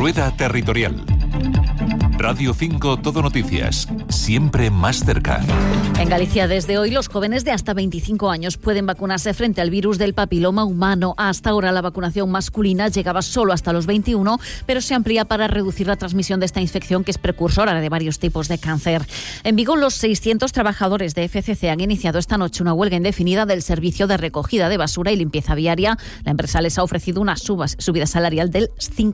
Rueda Territorial. Radio 5 Todo Noticias, siempre más cerca. En Galicia, desde hoy, los jóvenes de hasta 25 años pueden vacunarse frente al virus del papiloma humano. Hasta ahora, la vacunación masculina llegaba solo hasta los 21, pero se amplía para reducir la transmisión de esta infección, que es precursora de varios tipos de cáncer. En Vigo, los 600 trabajadores de FCC han iniciado esta noche una huelga indefinida del servicio de recogida de basura y limpieza viaria. La empresa les ha ofrecido una subida salarial del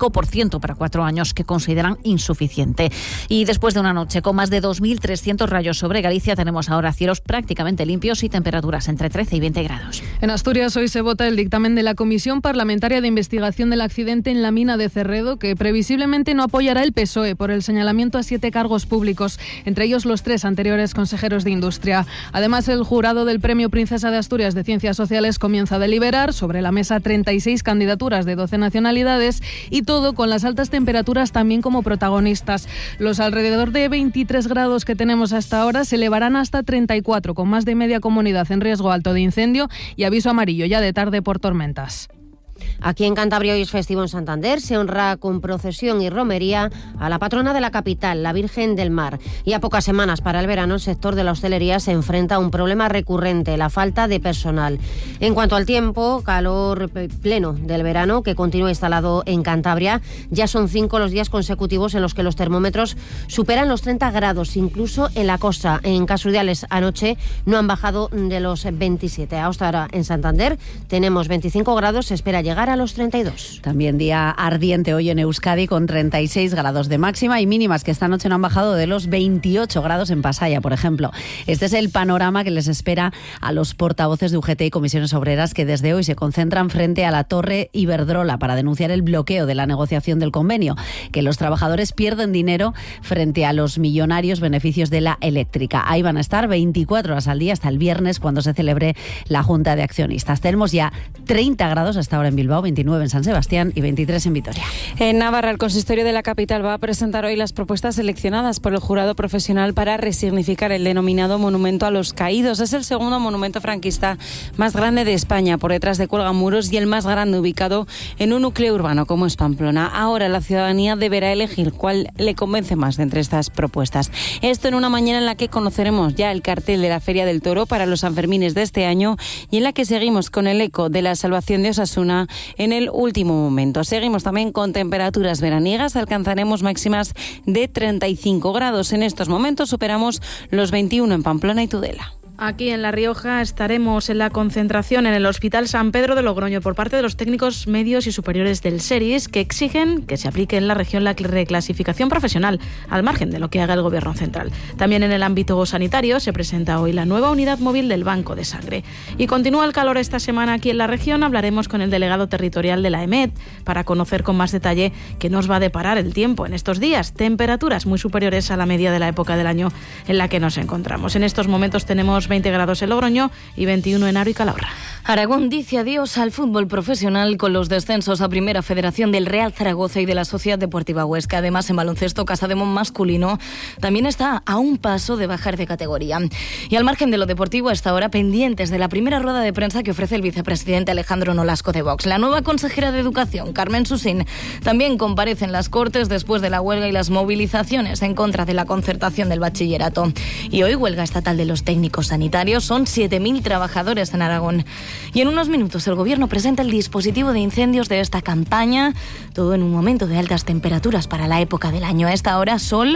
5% para 4 años, que consideran insuficiente. Y después de una noche con más de 2.300 rayos sobre Galicia, tenemos ahora cielos prácticamente limpios y temperaturas entre 13 y 20 grados. En Asturias hoy se vota el dictamen de la Comisión Parlamentaria de Investigación del accidente en la mina de Cerredo, que previsiblemente no apoyará el PSOE por el señalamiento a 7 cargos públicos, entre ellos los 3 anteriores consejeros de Industria. Además, el jurado del Premio Princesa de Asturias de Ciencias Sociales comienza a deliberar sobre la mesa 36 candidaturas de 12 nacionalidades, y todo con las altas temperaturas también como protagonistas. Los alrededor de 23 grados que tenemos hasta ahora se elevarán hasta 34, con más de media comunidad en riesgo alto de incendio y aviso amarillo ya de tarde por tormentas. Aquí en Cantabria hoy es festivo en Santander. Se honra con procesión y romería a la patrona de la capital, la Virgen del Mar. Y a pocas semanas para el verano, el sector de la hostelería se enfrenta a un problema recurrente, la falta de personal. En cuanto al tiempo, calor pleno del verano que continúa instalado en Cantabria. Ya son 5 los días consecutivos en los que los termómetros superan los 30 grados, incluso en la costa. En Casuriales anoche no han bajado de los 27. Hasta ahora en Santander tenemos 25 grados, se espera llegar a los 32. También día ardiente hoy en Euskadi, con 36 grados de máxima y mínimas que esta noche no han bajado de los 28 grados en Pasaya, por ejemplo. Este es el panorama que les espera a los portavoces de UGT y comisiones obreras, que desde hoy se concentran frente a la Torre Iberdrola para denunciar el bloqueo de la negociación del convenio, que los trabajadores pierden dinero frente a los millonarios beneficios de la eléctrica. Ahí van a estar 24 horas al día hasta el viernes, cuando se celebre la Junta de Accionistas. Tenemos ya 30 grados hasta ahora en Bilbao, 29 en San Sebastián y 23 en Vitoria. En Navarra, el consistorio de la capital va a presentar hoy las propuestas seleccionadas por el jurado profesional para resignificar el denominado Monumento a los Caídos. Es el segundo monumento franquista más grande de España, por detrás de Cuelgamuros, y el más grande ubicado en un núcleo urbano como es Pamplona. Ahora la ciudadanía deberá elegir cuál le convence más de entre estas propuestas. Esto en una mañana en la que conoceremos ya el cartel de la Feria del Toro para los Sanfermines de este año, y en la que seguimos con el eco de la salvación de Osasuna en el último momento. Seguimos también con temperaturas veraniegas, alcanzaremos máximas de 35 grados. En estos momentos superamos los 21 en Pamplona y Tudela. Aquí en La Rioja estaremos en la concentración en el Hospital San Pedro de Logroño por parte de los técnicos medios y superiores del SERIS, que exigen que se aplique en la región la reclasificación profesional, al margen de lo que haga el Gobierno central. También en el ámbito sanitario se presenta hoy la nueva unidad móvil del Banco de Sangre. Y continúa el calor esta semana aquí en la región. Hablaremos con el delegado territorial de la EMET para conocer con más detalle qué nos va a deparar el tiempo en estos días. Temperaturas muy superiores a la media de la época del año en la que nos encontramos. En estos momentos tenemos 20 grados en Logroño y 21 en Aro y Calahorra. Aragón dice adiós al fútbol profesional con los descensos a Primera Federación del Real Zaragoza y de la Sociedad Deportiva Huesca. Además, en baloncesto, Casademón masculino también está a un paso de bajar de categoría. Y al margen de lo deportivo, hasta ahora pendientes de la primera rueda de prensa que ofrece el vicepresidente Alejandro Nolasco de Vox. La nueva consejera de Educación, Carmen Susín, también comparece en las Cortes después de la huelga y las movilizaciones en contra de la concertación del bachillerato. Y hoy huelga estatal de los técnicos sanitarios. Son 7.000 trabajadores en Aragón. Y en unos minutos el Gobierno presenta el dispositivo de incendios de esta campaña, todo en un momento de altas temperaturas para la época del año. A esta hora, sol,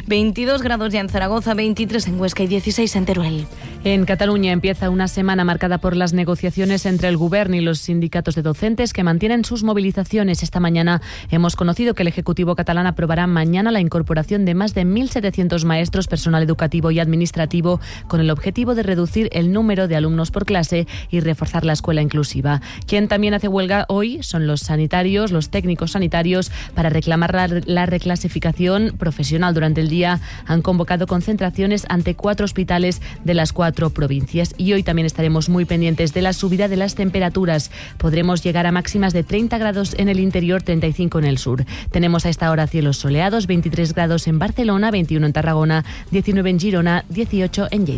22 grados ya en Zaragoza, 23 en Huesca y 16 en Teruel. En Cataluña empieza una semana marcada por las negociaciones entre el Gobierno y los sindicatos de docentes, que mantienen sus movilizaciones. Esta mañana hemos conocido que el Ejecutivo catalán aprobará mañana la incorporación de más de 1.700 maestros, personal educativo y administrativo, con el objetivo de reducir el número de alumnos por clase y reforzar la escuela inclusiva. Quien también hace huelga hoy son los sanitarios, los técnicos sanitarios, para reclamar la reclasificación profesional. Durante el día han convocado concentraciones ante 4 hospitales de las 4 provincias. Y hoy también estaremos muy pendientes de la subida de las temperaturas. Podremos llegar a máximas de 30 grados en el interior, 35 en el sur. Tenemos a esta hora cielos soleados, 23 grados en Barcelona, 21 en Tarragona, 19 en Girona, 18 en Lleida.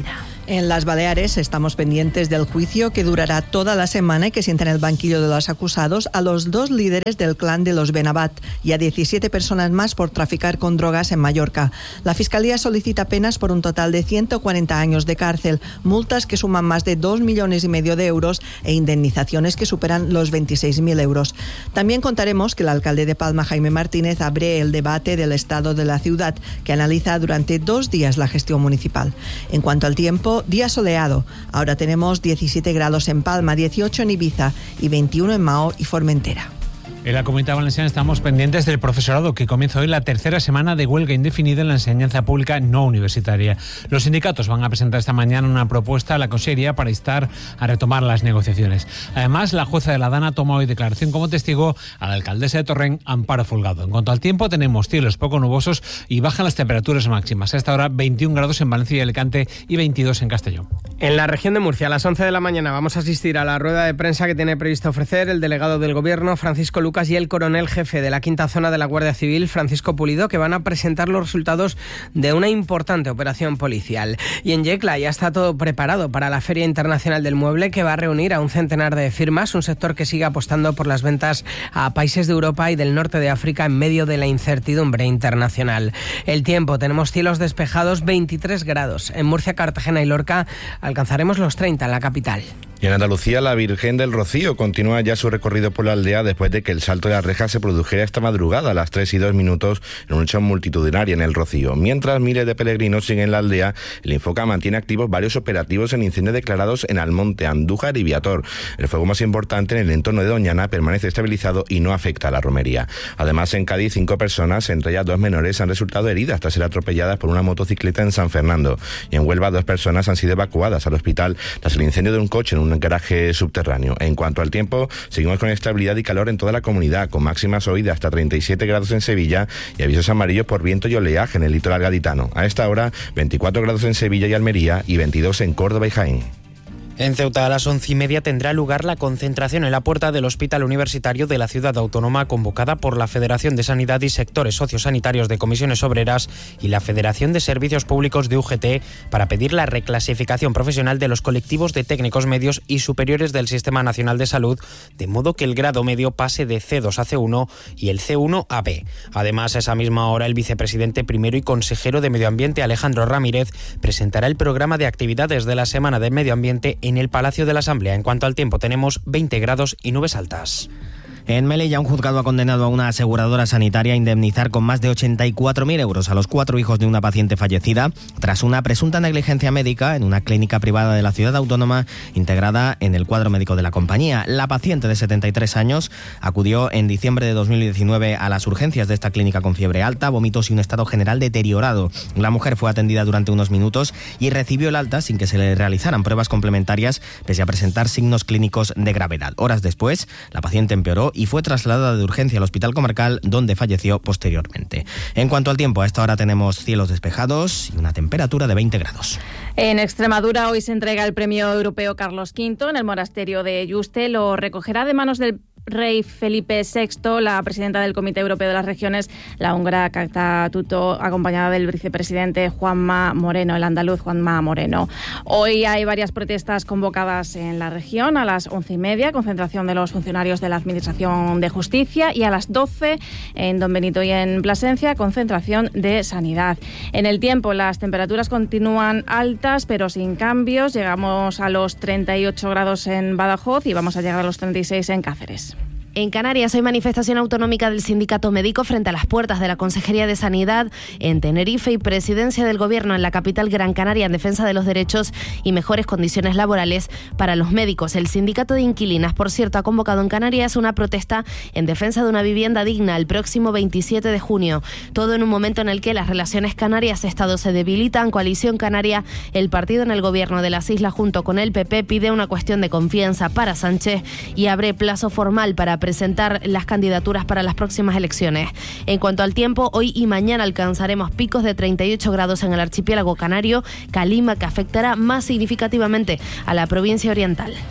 En las Baleares estamos pendientes del juicio que durará toda la semana y que sienta en el banquillo de los acusados a los 2 líderes del clan de los Benabat y a 17 personas más por traficar con drogas en Mallorca. La Fiscalía solicita penas por un total de 140 años de cárcel, multas que suman más de 2,5 millones de euros e indemnizaciones que superan los 26.000 euros. También contaremos que el alcalde de Palma, Jaime Martínez, abre el debate del estado de la ciudad, que analiza durante 2 días la gestión municipal. En cuanto al tiempo, día soleado. Ahora tenemos 17 grados en Palma, 18 en Ibiza y 21 en Mahó y Formentera. En la Comunidad Valenciana estamos pendientes del profesorado, que comienza hoy la tercera semana de huelga indefinida en la enseñanza pública no universitaria. Los sindicatos van a presentar esta mañana una propuesta a la Consellería para instar a retomar las negociaciones. Además, la jueza de la Dana toma hoy declaración como testigo a la alcaldesa de Torrent, Amparo Folgado. En cuanto al tiempo, tenemos cielos poco nubosos y bajan las temperaturas máximas. A esta hora, 21 grados en Valencia y Alicante y 22 en Castellón. En la región de Murcia, a las 11 de la mañana, vamos a asistir a la rueda de prensa que tiene previsto ofrecer el delegado del Gobierno, Francisco Lucas, y el coronel jefe de la quinta zona de la Guardia Civil, Francisco Pulido, que van a presentar los resultados de una importante operación policial. Y en Yecla ya está todo preparado para la Feria Internacional del Mueble, que va a reunir a un centenar de firmas, un sector que sigue apostando por las ventas a países de Europa y del norte de África en medio de la incertidumbre internacional. El tiempo, tenemos cielos despejados, 23 grados. En Murcia, Cartagena y Lorca alcanzaremos los 30 en la capital. Y en Andalucía, la Virgen del Rocío continúa ya su recorrido por la aldea después de que el salto de la reja se produjera esta madrugada a las 3:02 en un hecho multitudinario en el Rocío. Mientras miles de peregrinos siguen en la aldea, el Infoca mantiene activos varios operativos en incendios declarados en Almonte, Andújar y Viator. El fuego más importante en el entorno de Doñana permanece estabilizado y no afecta a la romería. Además, en Cádiz, 5 personas, entre ellas 2 menores, han resultado heridas tras ser atropelladas por una motocicleta en San Fernando. Y en Huelva, 2 personas han sido evacuadas al hospital tras el incendio de un coche en un garaje subterráneo. En cuanto al tiempo, seguimos con estabilidad y calor en toda la comunidad, con máximas hoy de hasta 37 grados en Sevilla y avisos amarillos por viento y oleaje en el litoral gaditano. A esta hora, 24 grados en Sevilla y Almería y 22 en Córdoba y Jaén. En Ceuta, a las 11:30 tendrá lugar la concentración en la puerta del Hospital Universitario de la Ciudad Autónoma, convocada por la Federación de Sanidad y Sectores Sociosanitarios de Comisiones Obreras y la Federación de Servicios Públicos de UGT, para pedir la reclasificación profesional de los colectivos de técnicos medios y superiores del Sistema Nacional de Salud, de modo que el grado medio pase de C2 a C1 y el C1 a B. Además, a esa misma hora, el vicepresidente primero y consejero de Medio Ambiente, Alejandro Ramírez, presentará el programa de actividades de la Semana del Medio Ambiente en el Palacio de la Asamblea. En cuanto al tiempo, tenemos 20 grados y nubes altas. En Melilla, un juzgado ha condenado a una aseguradora sanitaria a indemnizar con más de 84.000 euros a los 4 hijos de una paciente fallecida tras una presunta negligencia médica en una clínica privada de la Ciudad Autónoma integrada en el cuadro médico de la compañía. La paciente de 73 años acudió en diciembre de 2019 a las urgencias de esta clínica con fiebre alta, vómitos y un estado general deteriorado. La mujer fue atendida durante unos minutos y recibió el alta sin que se le realizaran pruebas complementarias, pese a presentar signos clínicos de gravedad. Horas después, la paciente empeoró y fue trasladada de urgencia al hospital comarcal, donde falleció posteriormente. En cuanto al tiempo, a esta hora tenemos cielos despejados y una temperatura de 20 grados. En Extremadura hoy se entrega el premio europeo Carlos V en el monasterio de Yuste. Lo recogerá de manos del rey Felipe VI, la presidenta del Comité Europeo de las Regiones, la húngara Kata Tuto, acompañada del vicepresidente Juanma Moreno, el andaluz Juanma Moreno. Hoy hay varias protestas convocadas en la región. A las 11:30, concentración de los funcionarios de la Administración de Justicia, y a las 12 en Don Benito y en Plasencia, concentración de Sanidad. En el tiempo, las temperaturas continúan altas pero sin cambios. Llegamos a los 38 grados en Badajoz y vamos a llegar a los 36 en Cáceres. En Canarias hay manifestación autonómica del sindicato médico frente a las puertas de la Consejería de Sanidad en Tenerife y presidencia del Gobierno en la capital Gran Canaria en defensa de los derechos y mejores condiciones laborales para los médicos. El sindicato de inquilinas, por cierto, ha convocado en Canarias una protesta en defensa de una vivienda digna el próximo 27 de junio. Todo en un momento en el que las relaciones Canarias-Estado se debilitan. Coalición Canaria, el partido en el Gobierno de las Islas junto con el PP, pide una cuestión de confianza para Sánchez y abre plazo formal para presentar las candidaturas para las próximas elecciones. En cuanto al tiempo, hoy y mañana alcanzaremos picos de 38 grados en el archipiélago canario, calima que afectará más significativamente a la provincia oriental.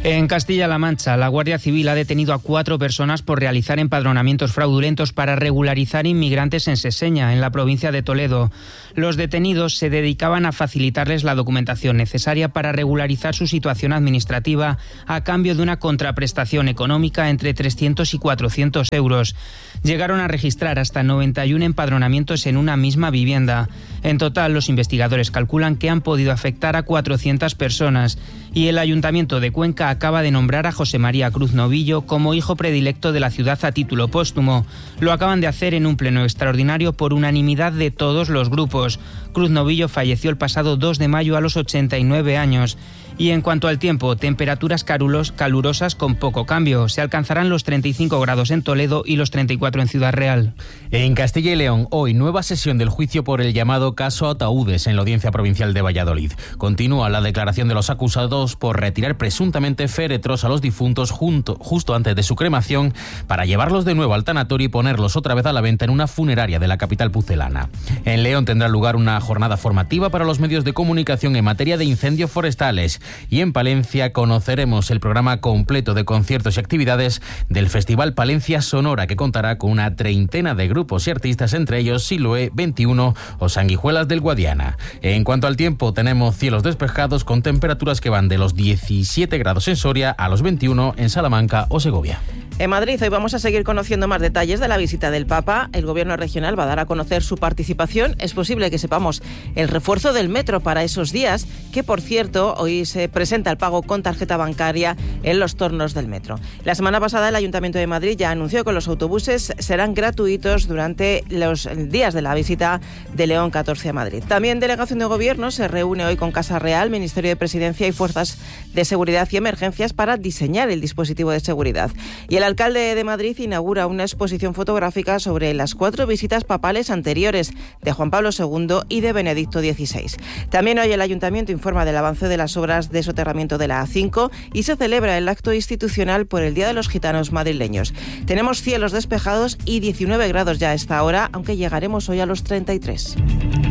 En Castilla-La Mancha, la Guardia Civil ha detenido a 4 personas por realizar empadronamientos fraudulentos para regularizar inmigrantes en Seseña, en la provincia de Toledo. Los detenidos se dedicaban a facilitarles la documentación necesaria para regularizar su situación administrativa a cambio de una contraprestación económica entre 300 y 400 euros. Llegaron a registrar hasta 91 empadronamientos en una misma vivienda. En total, los investigadores calculan que han podido afectar a 400 personas y el Ayuntamiento de Cuenca acaba de nombrar a José María Cruz Novillo como hijo predilecto de la ciudad a título póstumo. Lo acaban de hacer en un pleno extraordinario por unanimidad de todos los grupos. Cruz Novillo falleció el pasado 2 de mayo a los 89 años. Y en cuanto al tiempo, temperaturas calurosas con poco cambio. Se alcanzarán los 35 grados en Toledo y los 34 en Ciudad Real. En Castilla y León, hoy nueva sesión del juicio por el llamado caso Ataúdes en la Audiencia Provincial de Valladolid. Continúa la declaración de los acusados por retirar presuntamente féretros a los difuntos justo antes de su cremación para llevarlos de nuevo al tanatorio y ponerlos otra vez a la venta en una funeraria de la capital pucelana. En León tendrá lugar una jornada formativa para los medios de comunicación en materia de incendios forestales. Y en Palencia conoceremos el programa completo de conciertos y actividades del Festival Palencia Sonora, que contará con una 30 de grupos y artistas, entre ellos Siloé, 21 o Sanguijuelas del Guadiana. En cuanto al tiempo, tenemos cielos despejados con temperaturas que van de los 17 grados en Soria a los 21 en Salamanca o Segovia. En Madrid hoy vamos a seguir conociendo más detalles de la visita del Papa. El Gobierno regional va a dar a conocer su participación. Es posible que sepamos el refuerzo del metro para esos días, que por cierto hoy se presenta el pago con tarjeta bancaria en los tornos del metro. La semana pasada el Ayuntamiento de Madrid ya anunció que los autobuses serán gratuitos durante los días de la visita de León XIV a Madrid. También Delegación de Gobierno se reúne hoy con Casa Real, Ministerio de Presidencia y Fuerzas de Seguridad y Emergencias para diseñar el dispositivo de seguridad. Y el alcalde de Madrid inaugura una exposición fotográfica sobre las 4 visitas papales anteriores de Juan Pablo II y de Benedicto XVI. También hoy el Ayuntamiento informa del avance de las obras de soterramiento de la A5 y se celebra el acto institucional por el Día de los Gitanos madrileños. Tenemos cielos despejados y 19 grados ya a esta hora, aunque llegaremos hoy a los 33.